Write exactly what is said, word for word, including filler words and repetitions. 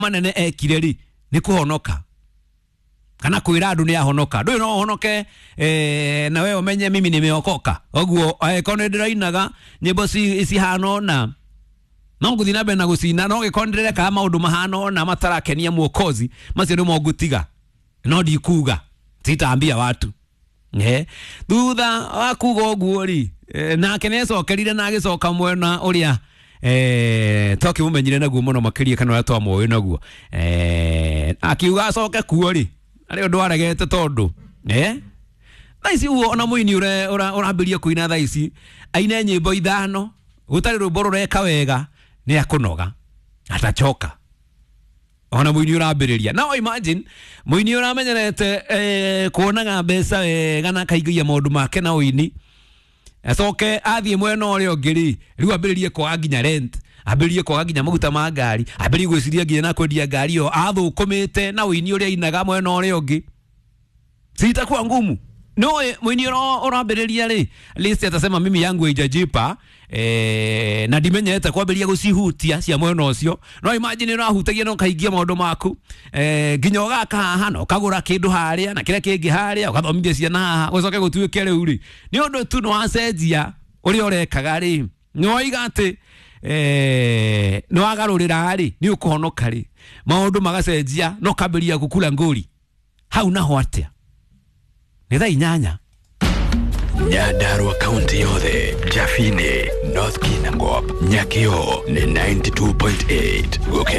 manene ekireri ni kuhonoka kana kwira andu ni ahonoka ndu no honoke eh na wewe umenye mimi nimeokoka oguo aikono ndirainaga nyimbo si cihano na no nguthina be na gucina no gikondere ka maundu mahano na matarakenia muokozi macio ni mogutiga no ndikuga titambia watu eh thutha wakuga oguo ri na kenecokerire na gicoka mwena uria eh toki mumenyire naguo muno makirie kana ura twamoyo naguo eh akiuga acoke kuo ri ari undu aregete tondu eh thaisi uo ona muini ure urambiria kuina thaisi aine nyimbo ithano gutari rwimbo rureka wega ni akunoga atachoka ona muini urambiriria now imagine muini uramenyerete eh kuonaga mbeca wega na kaiguia maundu make na uini acoke athie mwena uria ungiri riu ambiririe kwaga nginya rent ambiririe kwaga nginya maguta ma ngari ambiririe gwiciria nginya na kwendia ngari yo athukumite na uini uria inaga mwena uria ungi sita kwa ngumu no muini urambiriria ri list atasema mimi yangu ijajipa eh na dimenyete kwambiria gucihutia cia mwena ucio no imagine no ahutagia no kaigia maundu maku eh nginya ugaka haha no kagura kindu haria na kire kingi haria ugathomithia ciana haha ucoke gutuike riu ri ni undu tu no acenjia uri orekaga ri no igate eh no agarurira ri ni ukuhonoka ri maundu magacenjia no kambiria gukula nguri hau naho atia ni thaa inyanya Nyandarua County yothe, Jafine, North Kinangop, Nyakio ni ninety two point eight.